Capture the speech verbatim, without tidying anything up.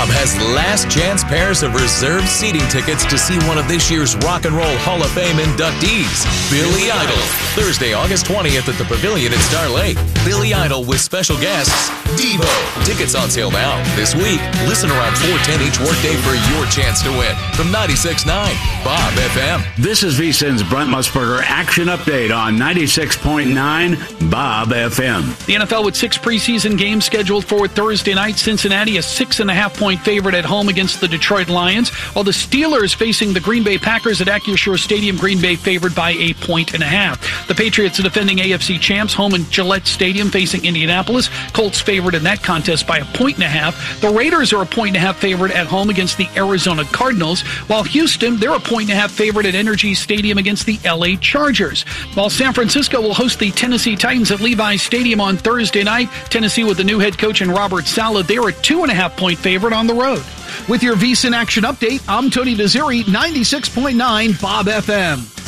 Bob has last chance pairs of reserved seating tickets to see one of this year's Rock and Roll Hall of Fame inductees, Billy Idol. Thursday, August twentieth at the Pavilion at Star Lake. Billy Idol with special guests, Devo. Tickets on sale now. This week, listen around four ten each workday for your chance to win. From ninety-six point nine, Bob F M. This is V S I N's Brent Musburger Action Update on ninety-six point nine, Bob F M. The N F L with six preseason games scheduled for Thursday night. Cincinnati, a six and a half point favorite at home against the Detroit Lions, while the Steelers facing the Green Bay Packers at Acrisure Stadium. Green Bay favored by a point and a half. The Patriots are defending A F C champs, home in Gillette Stadium facing Indianapolis. Colts favored in that contest by a point and a half. The Raiders are a point and a half favorite at home against the Arizona Cardinals, while Houston, they're a point and a half favorite at Energy Stadium against the L A Chargers. While San Francisco will host the Tennessee Titans at Levi's Stadium on Thursday night. Tennessee with the new head coach in Robert Saleh, they're a two and a half point favorite on the road. With your V S I N Action Update, I'm Tony Desiri, ninety-six point nine Bob F M.